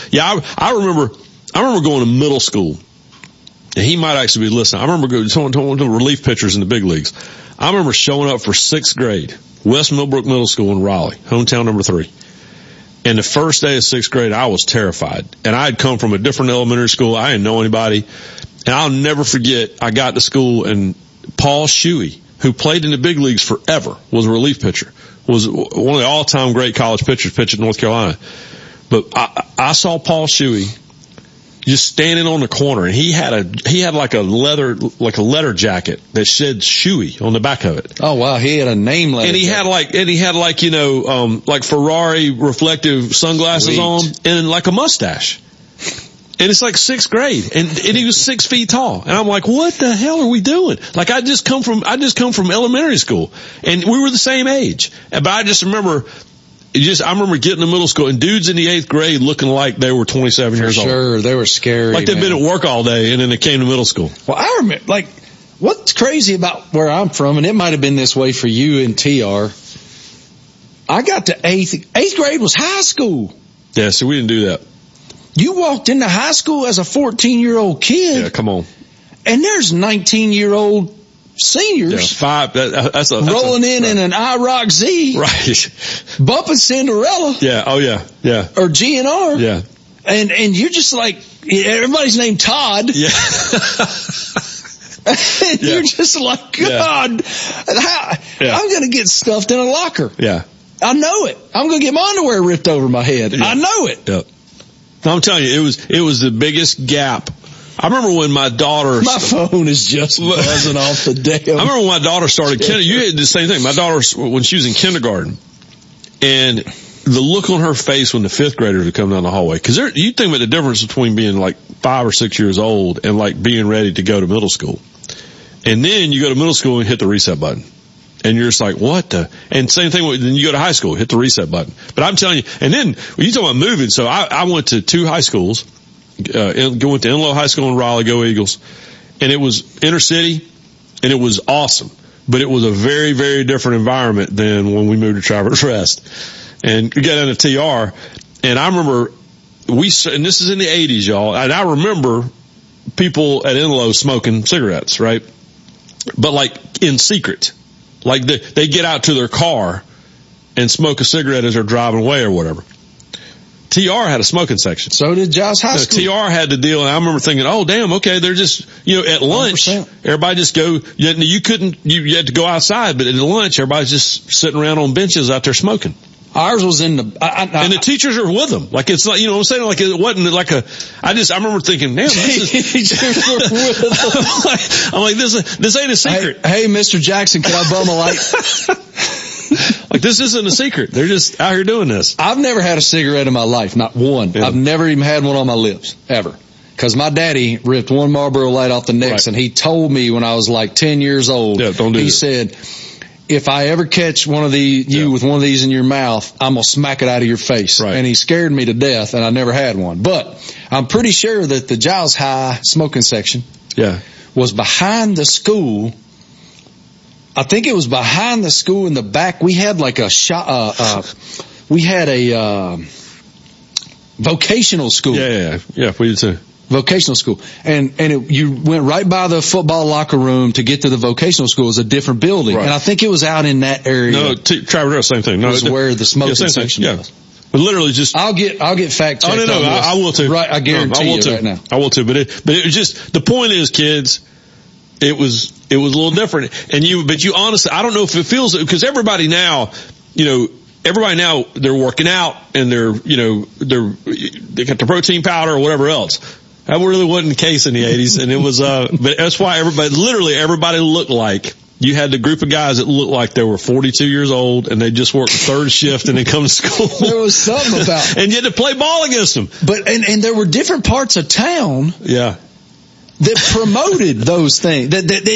Yeah, I remember going to middle school. And he might actually be listening. I remember going to relief pitchers in the big leagues. I remember showing up for 6th grade, West Millbrook Middle School in Raleigh, hometown number 3. And the first day of 6th grade, I was terrified. And I had come from a different elementary school. I didn't know anybody. And I'll never forget, I got to school and Paul Shuey, who played in the big leagues forever, was a relief pitcher, was one of the all-time great college pitchers, pitched at North Carolina. But I saw Paul Shuey just standing on the corner, and he had like a letter jacket that said Shuey on the back of it. Oh wow, he had a name letter. And he had like like Ferrari reflective sunglasses Sweet. on and like a mustache. And it's like 6th grade, and he was 6 feet tall. And I'm like, what the hell are we doing? Like, I just come from elementary school, and we were the same age. But I just remember, I remember getting to middle school, and dudes in the 8th grade looking like they were 27 years old. Sure, they were scary. Like they'd been at work all day, and then they came to middle school. Well, I remember, like, what's crazy about where I'm from, and it might have been this way for you and TR, I got to 8th grade was high school. Yeah, so we didn't do that. You walked into high school as a 14-year-old kid. Yeah, come on. And there's 19-year-old seniors. Yeah, that's rolling in an IROC Z. Right. Bumping Cinderella. Yeah, oh yeah, yeah. Or GNR. Yeah. And you're just like, everybody's named Todd. Yeah. And you're just like, God, I'm going to get stuffed in a locker. Yeah. I know it. I'm going to get my underwear ripped over my head. Yeah. I know it. Yeah. I'm telling you, it was the biggest gap. I remember when my daughter... My phone is just buzzing off the damn... I remember when my daughter started... You had the same thing. My daughter, when she was in kindergarten, and the look on her face when the 5th graders would come down the hallway. Because you think about the difference between being like 5 or 6 years old and like being ready to go to middle school. And then you go to middle school and hit the reset button. And you're just like, what the? And same thing then you go to high school, hit the reset button. But I'm telling you, and then when you talk about moving, so I went to 2 high schools, went to Enloe High School in Raleigh, go Eagles, and it was inner city, and it was awesome. But it was a very, very different environment than when we moved to Traverse Rest. And we got into TR, and I remember and this is in the 80s, y'all, and I remember people at Enloe smoking cigarettes, right? But like in secret. Like they get out to their car and smoke a cigarette as they're driving away or whatever. TR had a smoking section. So did Giles High School. TR had to deal, and I remember thinking, oh damn, okay, they're just, at lunch, 100%. Everybody just go, you had to go outside, but at lunch, everybody's just sitting around on benches out there smoking. Ours was in the, and the teachers are with them. Like it's like, I'm saying, like it wasn't like I remember thinking, damn, this is, I'm like, this ain't a secret. Hey, Mr. Jackson, can I bum a light? Like this isn't a secret. They're just out here doing this. I've never had a cigarette in my life, not one. Yeah. I've never even had one on my lips, ever. Cause my daddy ripped one Marlboro Light off the necks, and he told me when I was like 10 years old, he said, if I ever catch one of you with one of these in your mouth, I'm going to smack it out of your face. Right. And he scared me to death, and I never had one. But I'm pretty sure that the Giles High smoking section was behind the school. I think it was behind the school in the back. We had like a we had a vocational school. Yeah, we did too. Vocational school. And you went right by the football locker room to get to the vocational school. It was a different building. Right. And I think it was out in that area. No, Traverse, same thing. No, it was where the smoking section was. But literally just... I'll get fact checked. Oh, no, I will too. Right, I guarantee you right now. I will too. But it was just, the point is, kids, it was a little different. But you honestly, I don't know if it feels, because everybody now, they're working out and they got the protein powder or whatever else. That really wasn't the case in the 80s, and it was, but that's why everybody looked like, you had the group of guys that looked like they were 42 years old, and they just worked the 3rd shift and they come to school. There was something about and you had to play ball against them. But, and there were different parts of town. Yeah. That promoted those things.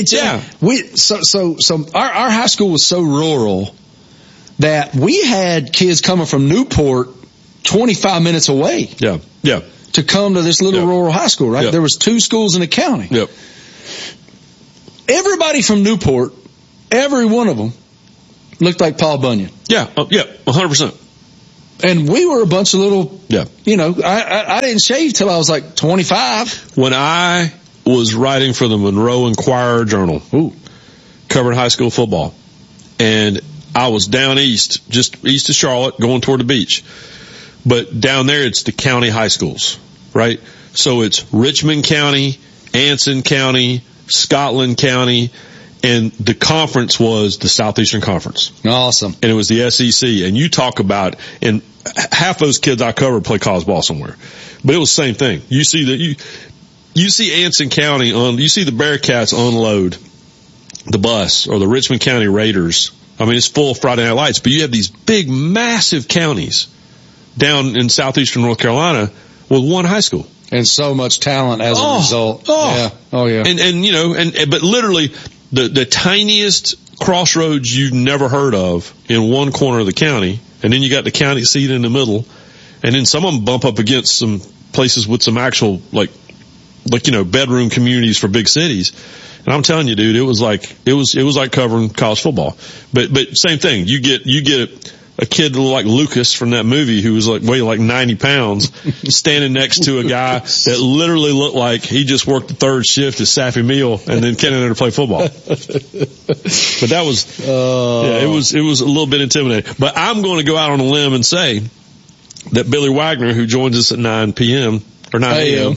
So our high school was so rural that we had kids coming from Newport 25 minutes away. Yeah. To come to this little rural high school, right? Yep. There was 2 schools in the county. Yep. Everybody from Newport, every one of them, looked like Paul Bunyan. Yeah, 100%. And we were a bunch of little, I didn't shave till I was like 25. When I was writing for the Monroe Inquirer Journal, covering high school football, and I was down east, just east of Charlotte, going toward the beach. But down there, it's the county high schools, right? So it's Richmond County, Anson County, Scotland County, and the conference was the Southeastern Conference. Awesome. And it was the SEC. And you talk about, and half those kids I covered play college ball somewhere. But it was the same thing. You see you see Anson County you see the Bearcats unload the bus, or the Richmond County Raiders. I mean, it's full of Friday Night Lights, but you have these big, massive counties down in southeastern North Carolina with one high school. And so much talent as a result. Yeah. And but literally the tiniest crossroads you've never heard of in one corner of the county, and then you got the county seat in the middle, and then some of them bump up against some places with some actual like bedroom communities for big cities. And I'm telling you, dude, it was like covering college football. But same thing. You get a kid like Lucas from that movie who was weighed like 90 pounds standing next to a guy that literally looked like he just worked the third shift at Saffy Meal and then came in there to play football. But that was, it was a little bit intimidating. But I'm going to go out on a limb and say that Billy Wagner, who joins us at 9 p.m. or 9 a.m.,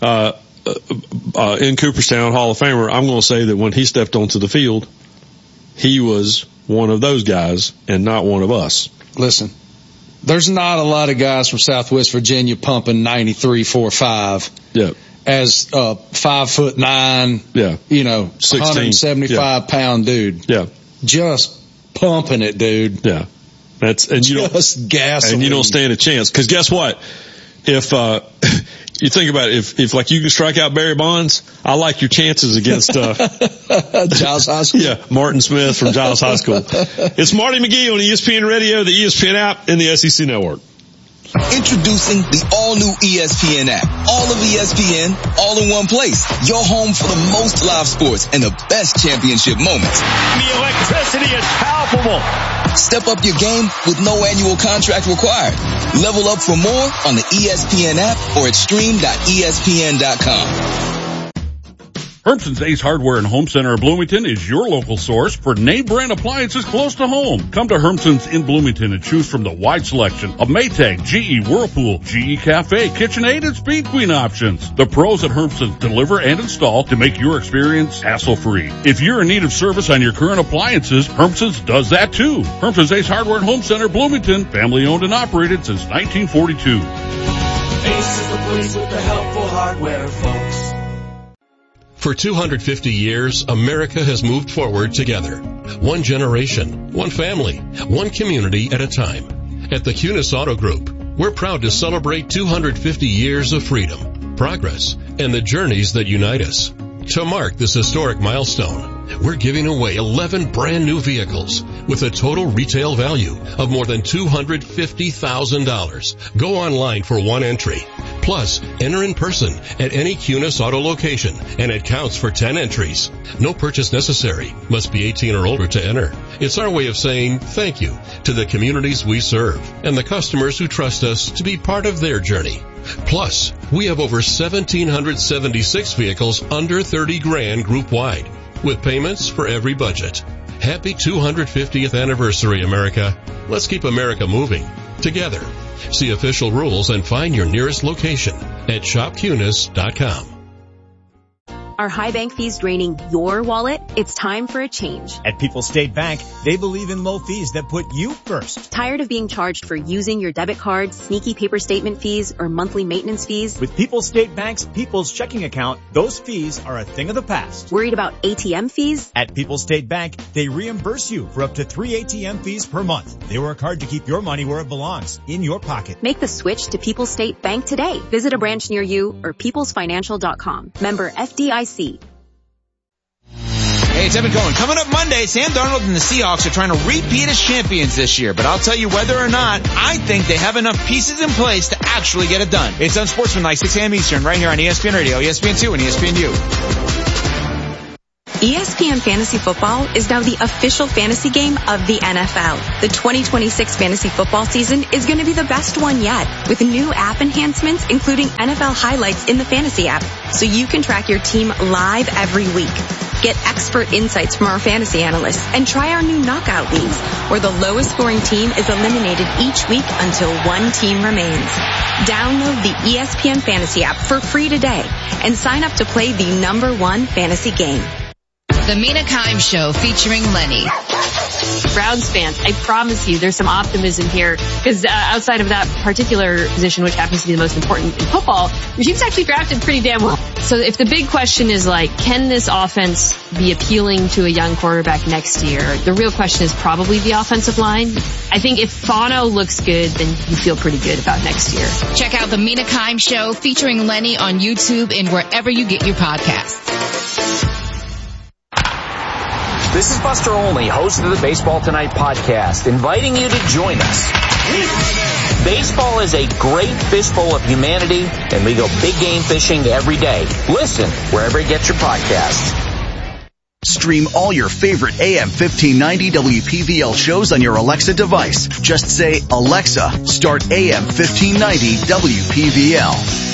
in Cooperstown, Hall of Famer, I'm going to say that when he stepped onto the field, he was one of those guys and not one of us. Listen, there's not a lot of guys from Southwest Virginia pumping 93.45. Yeah. As a 5'9", 175 pound dude. Yeah. Just pumping it, dude. Yeah. Gasoline. And you don't stand a chance. Cause guess what? If, you think about it, if like you can strike out Barry Bonds, I like your chances against, Giles High School. Yeah, Martin Smith from Giles High School. It's Marty McGee on ESPN Radio, the ESPN app, and the SEC Network. Introducing the all-new ESPN app. All of ESPN, all in one place. Your home for the most live sports and the best championship moments. The electricity is palpable. Step up your game with no annual contract required. Level up for more on the ESPN app or at stream.espn.com. Hermson's Ace Hardware and Home Center of Bloomington is your local source for name brand appliances close to home. Come to Hermson's in Bloomington and choose from the wide selection of Maytag, GE, Whirlpool, GE Cafe, KitchenAid, and Speed Queen options. The pros at Hermson's deliver and install to make your experience hassle-free. If you're in need of service on your current appliances, Hermson's does that too. Hermson's Ace Hardware and Home Center, Bloomington, family owned and operated since 1942. Ace is the place with the helpful hardware, folks. For 250 years, America has moved forward together. One generation, one family, one community at a time. At the Cunis Auto Group, we're proud to celebrate 250 years of freedom, progress, and the journeys that unite us. To mark this historic milestone, we're giving away 11 brand new vehicles with a total retail value of more than $250,000. Go online for one entry. Plus, enter in person at any Cunis Auto location, and it counts for 10 entries. No purchase necessary. Must be 18 or older to enter. It's our way of saying thank you to the communities we serve and the customers who trust us to be part of their journey. Plus, we have over 1,776 vehicles under 30 grand group-wide, with payments for every budget. Happy 250th anniversary, America. Let's keep America moving together. See official rules and find your nearest location at shopcunis.com. Are high bank fees draining your wallet? It's time for a change. At People's State Bank, they believe in low fees that put you first. Tired of being charged for using your debit card, sneaky paper statement fees, or monthly maintenance fees? With People's State Bank's People's Checking Account, those fees are a thing of the past. Worried about ATM fees? At People's State Bank, they reimburse you for up to 3 ATM fees per month. They work hard to keep your money where it belongs, in your pocket. Make the switch to People's State Bank today. Visit a branch near you or peoplesfinancial.com. Member FDIC. Hey, it's Evan Cohen. Coming up Monday, Sam Darnold and the Seahawks are trying to repeat as champions this year, but I'll tell you whether or not I think they have enough pieces in place to actually get it done. It's Unsportsmanlike, 6 a.m. Eastern, right here on ESPN Radio, ESPN2, and ESPNU. ESPN Fantasy Football is now the official fantasy game of the NFL. The 2026 fantasy football season is going to be the best one yet, with new app enhancements including NFL highlights in the fantasy app, so you can track your team live every week. Get expert insights from our fantasy analysts and try our new knockout leagues, where the lowest scoring team is eliminated each week until one team remains. Download the ESPN Fantasy app for free today and sign up to play the #1 fantasy game. The Mina Kimes Show featuring Lenny. Browns fans, I promise you there's some optimism here, because outside of that particular position, which happens to be the most important in football, your team's actually drafted pretty damn well. So if the big question is can this offense be appealing to a young quarterback next year? The real question is probably the offensive line. I think if Fano looks good, then you feel pretty good about next year. Check out the Mina Kimes Show featuring Lenny on YouTube and wherever you get your podcasts. This is Buster Olney, host of the Baseball Tonight podcast, inviting you to join us. Baseball is a great fistful of humanity, and we go big game fishing every day. Listen wherever you get your podcasts. Stream all your favorite AM 1590 WPVL shows on your Alexa device. Just say, Alexa, start AM 1590 WPVL.